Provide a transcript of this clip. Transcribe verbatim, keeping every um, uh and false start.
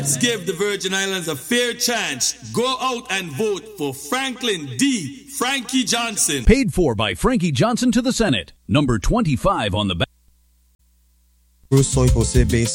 Let's give the Virgin Islands a fair chance. Go out and vote for Franklin D. Frankie Johnson. Paid for by Frankie Johnson to the Senate. Number twenty-five on the back. Bruce Soy você